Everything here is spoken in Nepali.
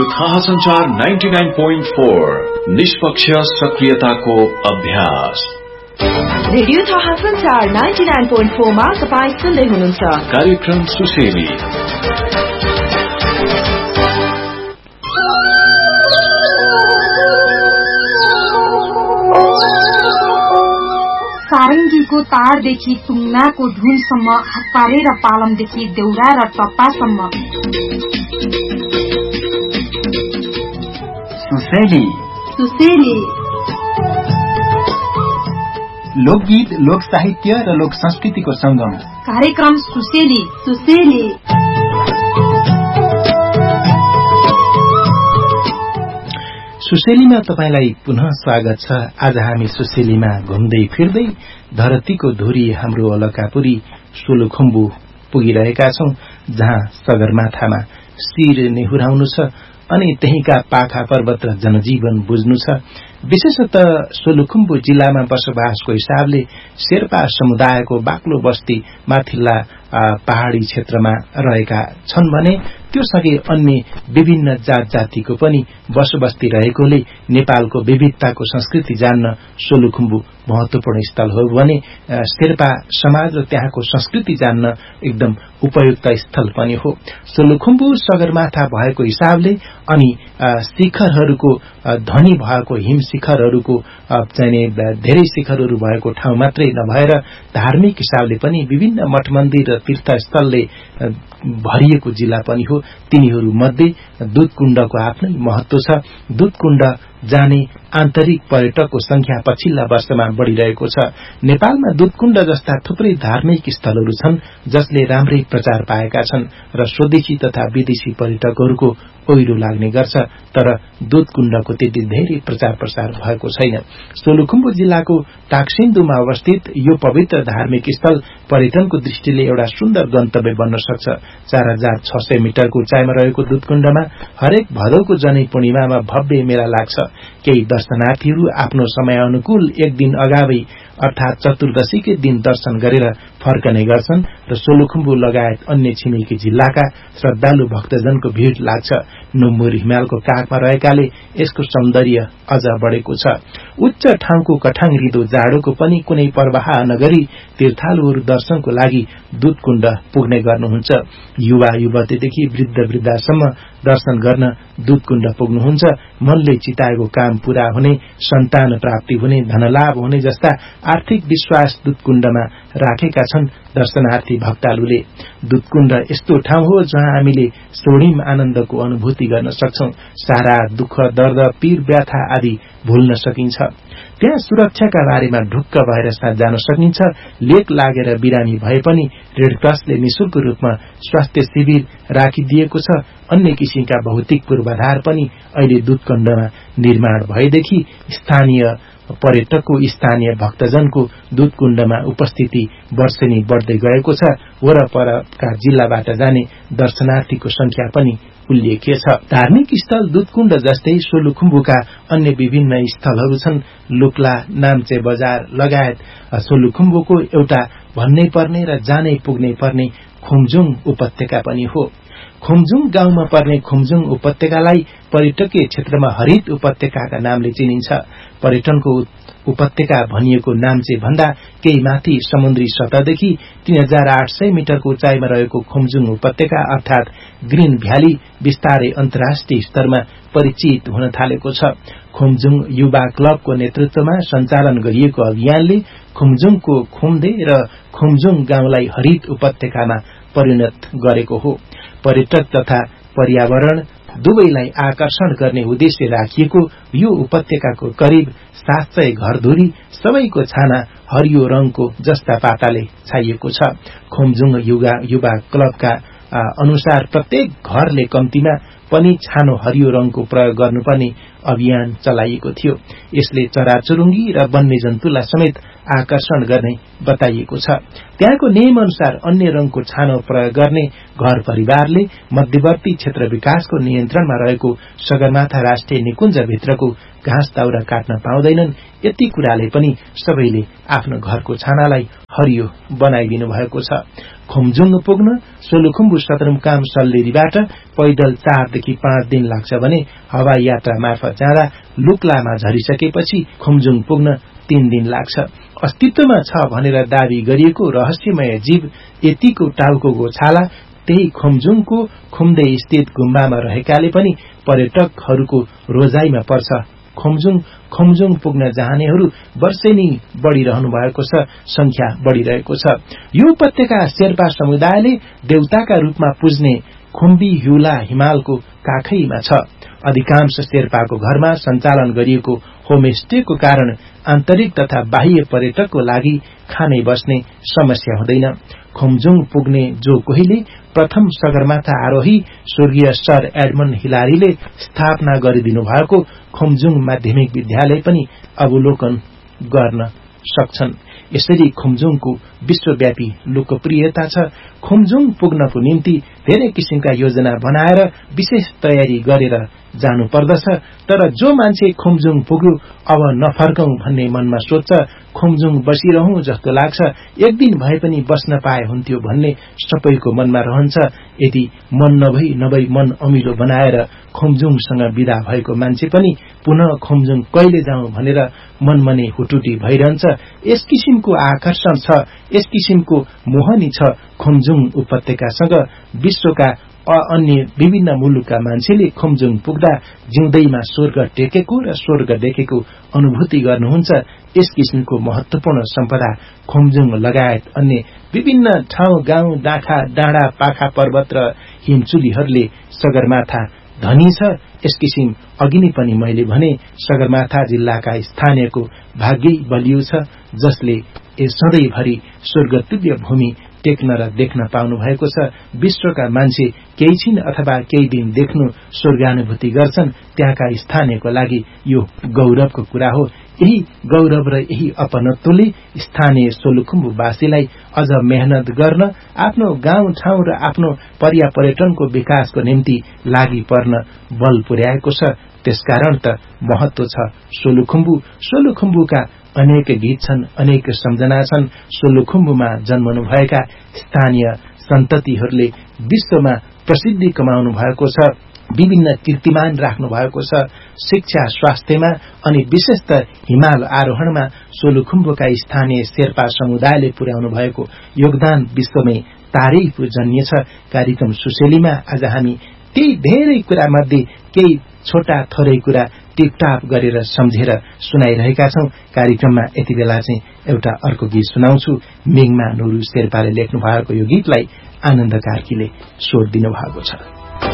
थाहा संचार 99.4 निष्पक्ष सक्रियताको अभ्यास। रेडियो थाहा संचार 99.4 मा तपाईं सुन्दै हुनुहुन्छ कार्यक्रम सुसेली। सारङ्गीको तारदेखि टुङ्नाको धुनसम्म, हप्पारे र पालमदेखि देउरा र टप्पासम्म। सुसेली सुसेली लोकगीत, लोक साहित्य र लोक संस्कृतिको संगम कार्यक्रम सुसेली। सुसेली सुसेलीमा तपाईलाई पुनः स्वागत छ। आज हामी सुसेलीमा घुम्दै फिर्दै धरतीको धुरी हाम्रो अलकापुरी सोलुखुम्बु पुगिरहेका छौं, जहाँ सगरमाथामा शिर नेहुराउनु छ अनि त्यहीका पाखा पर्वत र जनजीवन बुझ्नु छ। विशेषतः सोलुखुम्बु जिल्लामा बसोबासको हिसाबले शेर्पा समुदायको बाक्लो बस्ती माथिल्ला पहाड़ी क्षेत्रमा रहेका छन् भने त्योसँगै अन्य विभिन्न जात जातिको पनि बसोबस्ती रहेकोले नेपालको विविधताको संस्कृति जान्न सोलुखुम्बु महत्वपूर्ण स्थल हो भने शेर्पा समाज र त्यहाँको संस्कृति जान्न एकदम उपयुक्त स्थल पनि हो। सोलुखुम्बु सगरमाथा भएको हिसाबले अनि शिखरहरूको धनी भएको हिम शिखरहरूको चाहिँ धेरै शिखरहरू भएको ठाउँ मात्रै नभएर धार्मिक हिसाबले पनि विभिन्न मठ मन्दिर र तीर्थस्थलले भरिएको जिल्ला पनि हो। तिनीहरू मध्ये दुधकुण्डको आफ्नै महत्व छ। दुधकुण्ड जाने आन्तरिक पर्यटकको संख्या पछिल्ला वर्षमा बढ़िरहेको छ। नेपालमा दुधकुण्ड जस्ता थुप्रै धार्मिक स्थलहरू छन् जसले राम्रै प्रचार पाएका छन् र स्वदेशी तथा विदेशी पर्यटकहरूको ओहिरो लाग्ने गर्छ, तर दुधकुण्डको त्यति धेरै प्रचार प्रसार भएको छैन। सोलुखुम्बु जिल्लाको टाकसिन्धुमा अवस्थित यो पवित्र धार्मिक स्थल पर्यटनको दृष्टिले एउटा सुन्दर गन्तव्य बन्न सक्छ। 4600 मिटरको उचाइमा रहेको दुधकुण्डमा हरेक भदौको जनै पूर्णिमामा भव्य मेला लाग्छ। केही दर्शनार्थीहरू आफ्नो समय अनुकूल एक दिन अगावै अर्थात चतुर्दशीकै दिन दर्शन गरेर फर्कने गर्छन् र सोलुखुम्बु लगायत अन्य छिमेकी जिल्लाका श्रद्धालु भक्तजनको भीड़ लाग्छ। नुम्बुर हिमालको काखमा रहेकाले यसको सौन्दर्य अझ बढेको छ। उच्च ठाउँको कठाङ रिदो जाडोको पनि कुनै पर्वाह नगरी तीर्थालुहरू दर्शनको लागि दुधकुण्ड पुग्ने गर्नुहुन्छ। युवा युवतीदेखि वृद्ध वृद्धासम्म दर्शन गर्न दुधकुण्ड पुग्नुहुन्छ। मनले चिताएको काम पूरा हुने, सन्तान प्राप्ति हुने, धनलाभ हुने जस्ता आर्थिक विश्वास दुधकुण्डमा राखेका छन् दर्शनार्थी भक्तालुले। दुधकुण्ड यस्तो ठाउँ हो जहाँ हामीले स्वर्णिम आनन्दको अनुभूति गर्न सक्छौं। सारा दुःख, दर्द, पीर, व्याथा आदि भुल्न सकिन्छ। त्यहाँ सुरक्षाका बारेमा ढुक्क भएर जान सकिन्छ। लेक लागेर बिरामी भए पनि रेडक्रसले निशुल्क रूपमा स्वास्थ्य शिविर राखिदिएको छ। अन्य किसिमका भौतिक पूर्वाधार पनि अहिले दुधकुण्डमा निर्माण भएदेखि स्थानीय पर्यटकको, स्थानीय भक्तजनको दुधकुण्डमा उपस्थिति वर्षेनी बढ़दै गएको छ। वरपरका जिल्लाबाट जाने दर्शनार्थीको संख्या पनि उल्लेख्य छ। धार्मिक स्थल दुधकुण्ड जस्तै सोलुखुम्बुका अन्य विभिन्न स्थलहरू छन्। लुक्ला, नाम्चे बजार लगायत सोलुखुम्बुको एउटा भन्नै पर्ने र जानै पुग्नै पर्ने खुम्जुङ उपत्यका पनि हो। खुम्जुङ गाउँमा पर्ने खुम्जुङ उपत्यकालाई पर्यटकीय क्षेत्रमा हरित उपत्यकाका नामले चिनिन्छ। पर्यटनको उपत्यका भनिएको नाम्चे भन्दा केही माथि समुद्री सतहदेखि 3800 मिटरको उचाइमा रहेको खुम्जुङ उपत्यका अर्थात ग्रीन भ्याली बिस्तारै अन्तर्राष्ट्रिय स्तरमा परिचित हुन थालेको छ। खुम्जुङ युवा क्लबको नेतृत्वमा सञ्चालन गरिएको अभियानले खुम्जुङको खुम्दे र खुम्जुङ गाउँलाई हरित उपत्यकामा परिणत गरेको हो। पर्यटक तथा पर्यावरण दुवैलाई आकर्षण गर्ने उद्देश्य राखिएको यो उपत्यकाको करिब 700 घरधुरी सबैको छाना हरियो रंगको जस्ता पाताले छाइएको छ। खुम्जुङ युवा क्लबका अनुसार प्रत्येक घरले कम्तीमा पनि छानो हरियो रंगको प्रयोग गर्नुपर्ने अभियान चलाइएको थियो। यसले चराचुरुङ्गी र वन्यजन्तुलाई समेत आकर्षण गर्ने बताइएको छ। त्यहाँको नियम अनुसार अन्य रंगको छानो प्रयोग गर्ने घर परिवारले मध्यवर्ती क्षेत्र विकासको नियन्त्रणमा रहेको सगरमाथा राष्ट्रिय निकुञ्जभित्रको घाँस दाउरा काट्न पाउँदैनन्। यति कुराले पनि सबैले आफ्नो घरको छानालाई हरियो बनाइदिनु भएको छ। खुम्जुङ पुग्न सोलुखुम्बु सदरमुकाम सल्लेरीबाट पैदल 4 देखि 5 दिन लाग्छ भने हवाई यात्रा मार्फत जाँदा लुक्लामा झरिसकेपछि खुम्जुङ पुग्न 3 दिन लाग्छ। अस्तित्वमा छ भनेर दावी गरिएको रहस्यमय जीव यतिको टाउको छाला त्यही खुम्जुङको खुम्दे स्थित गुम्बामा रहेकाले पनि पर्यटकहरूको रोजाइमा पर्छ। खुम्जुङ पुग्न जानेहरू वर्षेनी बढ़िरहनु भएको छ, संख्या बढ़िरहेको छ। यो उपत्यका शेर्पा समुदायले देवताका रूपमा पुज्ने खुम्बी ह्युला हिमालको काखैमा छ। अधिकांश शेर्पाको घरमा सञ्चालन गरिएको होमस्टेको कारण आन्तरिक तथा बाह्य पर्यटकको लागि खाने बस्ने समस्या हुँदैन। खुम्जुङ पुग्ने जो कोहीले प्रथम सगरमाथा आरोही स्वर्गीय सर एडमन्ड हिलारीले स्थापना गरिदिनु भएको खुम्जुङ माध्यमिक विद्यालय पनि अवलोकन गर्न सक्छन्। यसरी खुम्जुङको विश्वव्यापी लोकप्रियता छ। खुम्जुङ पुग्नको निम्ति धेरै किसिमका योजना बनाएर विशेष तयारी गरेर जानु पर्दछ। तर जो मान्छे खुम्जुङ पुग्यो अब नफर्कौं भन्ने मनमा सोच्छ, खुम्जुङ बसिरहौं जस्तो लाग्छ, एक दिन भए पनि बस्न पाए हुन्थ्यो भन्ने सबैको मनमा रहन्छ। यदि मन नभई मन अमिलो बनाएर खुम्जुङसँग विदा भएको मान्छे पनि पुनः खुम्जुङ कहिले जाउँ भनेर मनमने हुटुटी भइरहन्छ। यस किसिमको आकर्षण छ, यस किसिमको मोहनी छ खुम्जुङ उपत्यकासँग। विश्वका अन्य विभिन्न मुलुकका मान्छेले खुम्जुङ पुग्दा जिउँदैमा स्वर्ग टेकेको र स्वर्ग देखेको अनुभूति गर्नुहुन्छ। यस किसिमको महत्वपूर्ण सम्पदा खुम्जुङ लगायत अन्य विभिन्न ठाउँ, गाउँ, डाँडा, पाखा, पर्वत र हिमचुलीहरूले सगरमाथा धनी छ। यस किसिम अघि नै पनि मैले भने सगरमाथा जिल्लाका स्थानीयको भाग्य बलियो छ, जसले सधैँभरि स्वर्गतुल्य भूमि टेक्न र देख्न पाउनु भएको छ। विश्वका मान्छे केही छिन अथवा केही दिन देख्नु स्वर्गानुभूति गर्छन्। त्यहाँका स्थानीयको लागि यो गौरवको कुरा हो। यही गौरव र यही अपनत्वले स्थानीय सोलुखुम्बुवासीलाई अझ मेहनत गर्न, आफ्नो गाउँ ठाउँ र आफ्नो पर्यटनको विकासको निम्ति लागि पर्न बल पुर्याएको छ। त्यसकारण त महत्व छ सोलुखुम्बुका अनेक गीत छन्, अनेक सम्झना छन्। सोलुखुम्बुमा जन्मनुभएका स्थानीय सन्ततिहरूले विश्वमा प्रसिद्धि कमाउनु भएको छ, विभिन्न कीर्तिमान राख्नु भएको छ। शिक्षा, स्वास्थ्यमा अनि विशेषतः हिमाल आरोहणमा सोलुखुम्बुका स्थानीय शेर्पा समुदायले पुर्याउनु भएको योगदान विश्वमै तारिफ जन्य छ। कार्यक्रम सुसेलीमा आज हामी त्यही धेरै कुरा मध्ये केही छोटा थोरै कुरा टिपटाप गरेर सम्झेर सुनाइरहेका छौं। कार्यक्रममा यति बेला चाहिँ एउटा अर्को गीत सुनाउँछु। मेघमा नुरु शेर्पाले लेख्नु भएको यो गीतलाई आनन्द कार्कीले स्वर दिनु भएको छ।